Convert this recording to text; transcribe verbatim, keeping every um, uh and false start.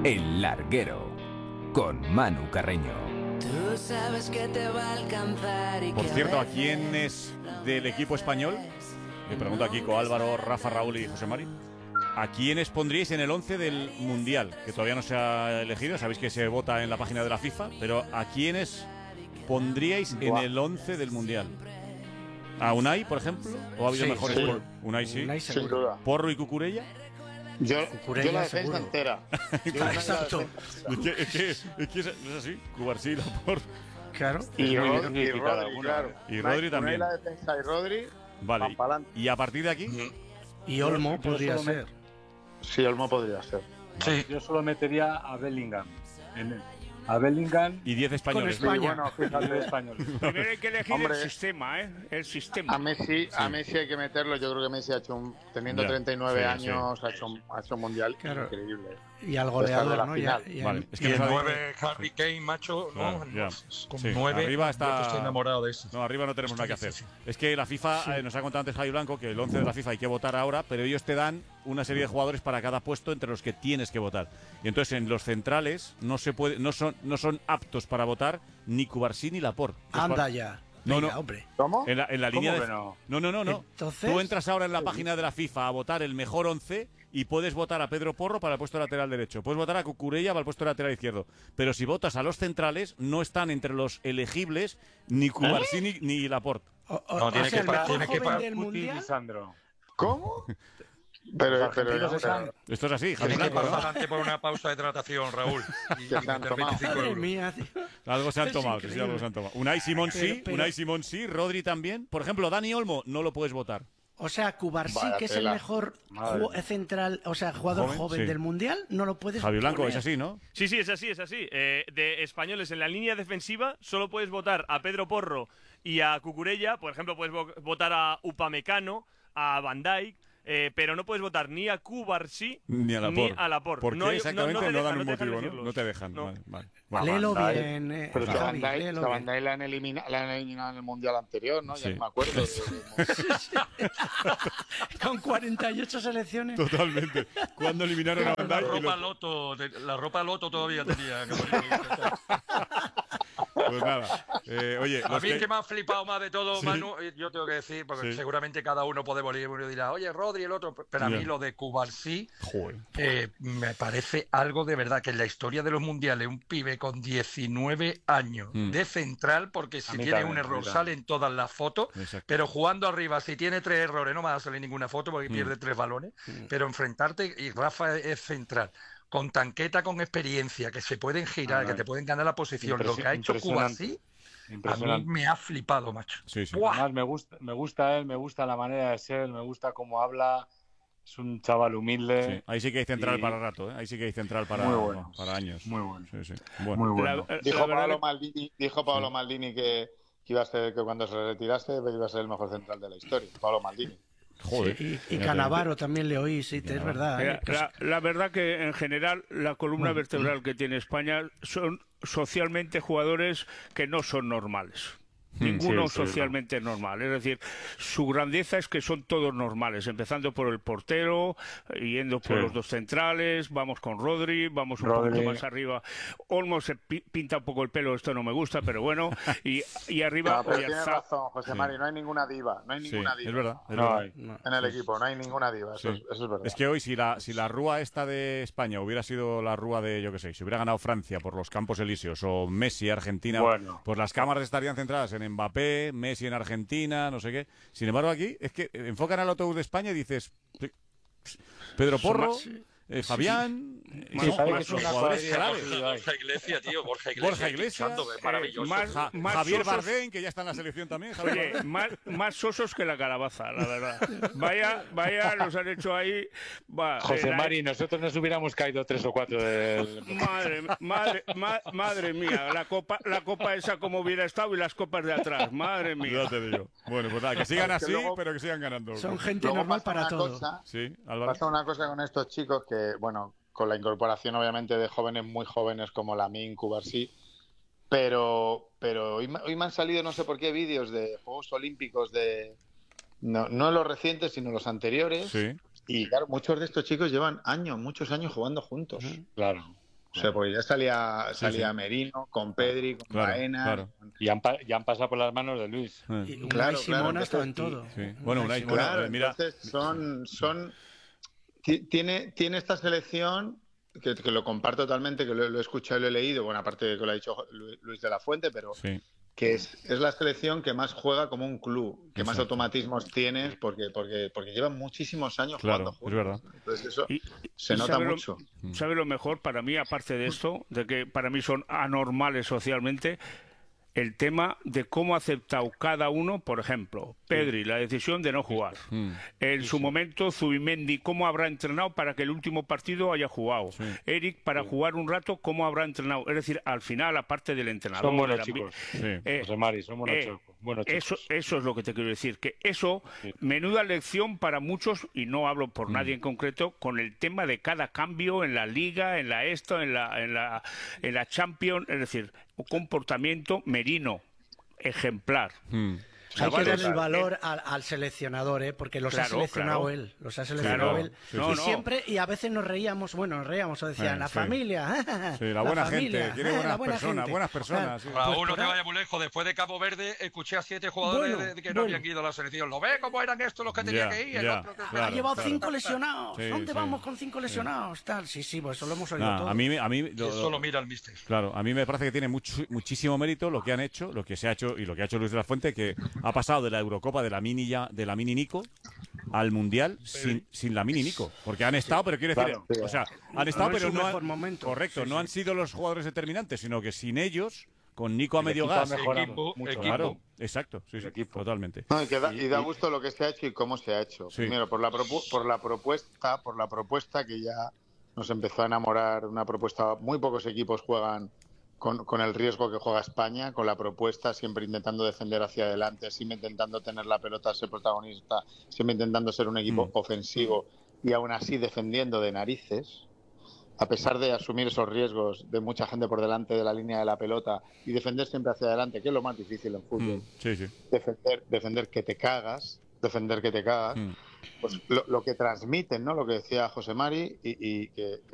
El Larguero, con Manu Carreño. Tú sabes que te va a alcanzar y Por que cierto, a ¿a quién es del equipo español? Le pregunto a Kiko, Álvaro, Rafa, Raúl y José Mari. ¿A quiénes pondríais en el once del Mundial? Que todavía no se ha elegido, sabéis que se vota en la página de la FIFA, pero ¿a quiénes pondríais en el once del Mundial? ¿A Unai, por ejemplo? ¿O ha habido Sí, mejores? sí. Por... Unai sí. Unai Sin seguro. duda. ¿Porro y Cucurella? Yo, Cucurella yo la defensa seguro. entera. Yo la Exacto. defensa. Es que es, que, es, que es, es así, Cubarsí, Laporte. Claro. Y, Es muy Rodri, difícil y cada Rodri, uno, claro. ¿eh? Y Rodri Unai- también. Unai la defensa y Rodri Vale. van pa'lante. ¿Y a partir de aquí? Y Olmo Yo- yo podría solo me- ser. Sí, Olmo podría ser. Sí. Yo solo metería a Bellingham. En, a Bellingham Y diez españoles. Con España. Y bueno, y el fíjate, español. Primero hay que elegir Hombre. el sistema, ¿eh? El sistema. a Messi, a Messi hay que meterlo. Yo creo que Messi ha hecho un, teniendo Ya, treinta y nueve sí, años, Ha, hecho, un- ha hecho un mundial Claro. increíble. Y al Pues de la goleador, ¿no? Y, a- final. y a- Vale, es que Y nos el ha dicho- nueve, Harry Kane, macho, no, Claro, ya. con Sí, nueve, arriba está- yo estoy enamorado de eso. No, arriba no tenemos nada que hacer. difícil. Es que la FIFA, eh, nos ha contado antes Javi Blanco, que el once de la FIFA hay que votar ahora, pero ellos te dan una serie de jugadores para cada puesto entre los que tienes que votar. Y entonces en los centrales no se puede, no son, no son aptos para votar ni Cubarsí ni Laporte. Es Anda para- ya. No, Venga, no. hombre. ¿Cómo? En la, en la línea ¿Cómo de... que no? No, no, no, no. Entonces- Tú entras ahora en la página de la FIFA a votar el mejor once y puedes votar a Pedro Porro para el puesto lateral derecho. Puedes votar a Cucurella para el puesto lateral izquierdo. Pero si votas a los centrales, no están entre los elegibles ni Cubarsí ni, ni Laporte. O, o- No, o tiene sea, que el pa- mejor tiene que joven pa- del Guti y mundial. Lisandro. ¿Cómo? Pero, Los pero, argentinos pero- están- Esto es así, Javi Tienes que Blanco, ¿no? pasar antes por una pausa de hidratación, Raúl. Y, Que y se han meter tomado. veinticinco Madre euros. mía, tío. Algo se han Es tomado, sí, sí, increíble. algo se han tomado. Unai Simón sí, Pero- pero- Unai Simón sí, Rodri también. Por ejemplo, Dani Olmo no lo puedes votar. O sea, Cubarsí, Vaya que es tela. el mejor Madre ju- central, o sea, jugador Joven, joven, sí. del mundial, no lo puedes Javi Blanco, poner. es así, ¿no? Sí, sí, es así, es así. Eh, de españoles en la línea defensiva solo puedes votar a Pedro Porro y a Cucurella. Por ejemplo, puedes vo- votar a Upamecano, a Van Dijk, eh, pero no puedes votar ni a Cubarsí Ni a Laporte. Ni a Laporte. ¿Por qué No hay- exactamente? No, no te dan dejan, un no te dejan motivo, ¿no? elegirlos. No te dejan. No. Vale, vale. Vale. Léelo Van Dijk. bien, eh, Pero que a Van Javi, Dijk, léelo que a Van bien. Dijk la han, elimina- la han eliminado en el mundial anterior, ¿no? Sí. Ya no me acuerdo. Con cuarenta y ocho selecciones. Totalmente. Cuando eliminaron a Van La Dijk y ropa lo- loto, de- la ropa loto todavía tenía. que poner. Pues nada. Eh, oye, A los mí que- el que me ha flipado más de todo, Sí. Manu, eh, yo tengo que decir, porque Sí. seguramente cada uno podemos ir y dirá, oye, Rodri, el otro, pero a Ya. mí lo de Cubarsí Joder. eh, me parece algo de verdad, que en la historia de los mundiales, un pibe con diecinueve años Mm. de central, porque si A mí tiene también, un a error mí sale en todas las fotos, Exacto. pero jugando arriba, si tiene tres errores no me va a salir ninguna foto porque Mm. pierde tres balones, pero enfrentarte, y Rafa es central, con tanqueta, con experiencia, que se pueden girar, Ah, que te pueden ganar la posición, lo que ha hecho impresionante. Cubarsí, a mí Impresionante. me ha flipado, macho. Sí, sí. ¡Buah! Además, me gusta, me gusta él, me gusta la manera de ser, me gusta cómo habla. Es un chaval humilde. Sí. Ahí sí que hay central Y- para rato, ¿eh? Ahí sí que hay central para, Muy bueno. para años. Muy bueno. Sí, sí. Bueno. Muy bueno. La- Dijo la verdad Paolo que- Maldini, dijo Paolo Maldini que, que iba a ser, que cuando se retirase iba a ser el mejor central de la historia. Paolo Maldini. Joder. Y, y Fíjate. Canavaro también le oí, sí, es verdad. Mira, eh, que es- la, la verdad que en general la columna vertebral que tiene España son socialmente jugadores que no son normales. Ninguno sí, sí, socialmente normal. Es decir, su grandeza es que son todos normales, empezando por el portero, yendo por Sí. los dos centrales, vamos con Rodri, vamos un Rodri. poquito más arriba. Olmo se pi- pinta un poco el pelo, esto no me gusta, pero bueno. Y, y arriba, No, pero tienes Oyarzabal. razón, José Sí. Mari, no hay ninguna diva. No hay Sí, ninguna diva. es verdad. Es No verdad. hay. no. En el equipo, no hay ninguna diva. Eso, Sí. es, eso es verdad. Es que hoy, si la, si la rúa esta de España hubiera sido la rúa de, yo qué sé, si hubiera ganado Francia por los Campos Elíseos o Messi, Argentina, Bueno. pues las cámaras estarían centradas en Mbappé, Messi en Argentina, no sé qué. Sin embargo, aquí es que enfocan al autobús de España y dices, Pedro Porro, eh, Fabián, eh, Sí, son sabe los que es una jugadores cuadrilla claves. Borja Borja Iglesias, tío, Borja Iglesias. Borja Iglesias, pinchando, es eh, maravilloso. más- Ja- más Javier sosos- Bardem, que ya está en la selección también. Javier Oye, Bardem. más, más sosos que la calabaza, la verdad. Vaya, vaya, nos han hecho ahí. Va, José eh, la- Mari, nosotros nos hubiéramos caído tres o cuatro del... Madre, madre, ma- madre mía, la copa, la copa esa como hubiera estado y las copas de atrás, madre Ya mía. te digo. Bueno, pues nada, que sigan Es que así, luego- pero que sigan ganando. Son gente Luego normal pasa para una todo. cosa- Sí, Álvaro. Pasa una cosa con estos chicos que, bueno, con la incorporación obviamente de jóvenes muy jóvenes como Lamine, Cubarsí, pero, pero hoy, me- hoy me han salido no sé por qué vídeos de Juegos Olímpicos de no, no los recientes sino los anteriores Sí. y claro, muchos de estos chicos llevan años, muchos años jugando juntos. Claro. O sea, porque ya salía, salía sí, sí. Merino, con Pedri, con Claro, Baena. claro. Y han, pa- ya han pasado por las manos de Luis. Eh. Y Unai Claro, Simón claro, ha estado en entonces, todo. Sí. Bueno, Unai, Simón. bueno, Claro, eh, mira, entonces son, son ti- tiene, tiene esta selección que, que lo comparto totalmente, que lo, lo he escuchado y lo he leído, bueno, aparte de que lo ha dicho Lu- Luis de la Fuente, pero sí. que es, es la selección que más juega como un club, que más Exacto. automatismos tienes, porque, porque, porque llevan muchísimos años Claro, jugando juntos. es verdad. Entonces eso Y- se y nota sabe lo- mucho. ¿Sabe lo mejor para mí, aparte de esto, de que para mí son anormales socialmente? El tema de cómo ha aceptado cada uno, por ejemplo, Pedri, la decisión de no jugar. Mm. En su momento, Zubimendi, cómo habrá entrenado para que el último partido haya jugado. Sí. Eric, para jugar un rato, cómo habrá entrenado. Es decir, al final, aparte del entrenador... Son buenos del ambi- chicos. Sí. Eh, José Mari, son buenos, eh, chicos, buenos eso, chicos. eso es lo que te quiero decir, que eso, menuda lección para muchos, y no hablo por nadie en concreto, con el tema de cada cambio en la Liga, en la esto, en la, en la, en la Champions, es decir, un comportamiento Merino, ejemplar. Mm. Hay que Chavales, darle el valor al, al seleccionador, ¿eh? Porque los Claro, ha seleccionado claro. él. Los ha seleccionado Claro. él. Sí, No, y no. siempre, y a veces nos reíamos, bueno, nos reíamos o decían, Eh, la sí. familia. Sí, la buena familia, gente, quiere eh, buenas la buena personas, gente. buenas personas. sí. Raúl, Pues no por te ahí- vayas muy lejos. Después de Cabo Verde, escuché a siete jugadores Bueno, de- que no bueno. habían ido a la selección. ¿Lo ves cómo eran estos los que tenían Ya, que ir? El ya. otro que- Ha Claro, llevado claro. cinco lesionados. Sí, ¿Dónde sí. vamos con cinco lesionados? Tal. Sí, sí, pues eso lo hemos oído Nah, todo. a mí, a mí lo- Eso lo mira el míster. Claro, a mí me parece que tiene mucho, muchísimo mérito lo que han hecho, lo que se ha hecho y lo que ha hecho Luis de la Fuente, que ha pasado de la Eurocopa de la mini ya, de la mini Nico al Mundial sin, sin la mini Nico, porque han estado, pero quiero decir, Claro, sí. o sea, han estado, No en pero su no mejor han, momento. correcto, Sí, no sí. han sido los jugadores determinantes, sino que sin ellos, con Nico a El medio equipo ha gas, mejorado Equipo, mucho. equipo. claro, exacto, sí, sí, equipo. totalmente. No, y, que da, y da gusto lo que se ha hecho y cómo se ha hecho. Sí. Primero, por la, propu- por la propuesta, por la propuesta que ya nos empezó a enamorar, una propuesta, muy pocos equipos juegan con, con el riesgo que juega España, con la propuesta, siempre intentando defender hacia adelante, siempre intentando tener la pelota, ser protagonista, siempre intentando ser un equipo Mm. ofensivo y aún así defendiendo de narices. A pesar de asumir esos riesgos de mucha gente por delante de la línea de la pelota y defender siempre hacia adelante, que es lo más difícil en fútbol. Mm, sí, sí. Defender, defender que te cagas, defender que te cagas, Mm. pues lo, lo que transmiten, ¿no? Lo que decía José Mari y, y que,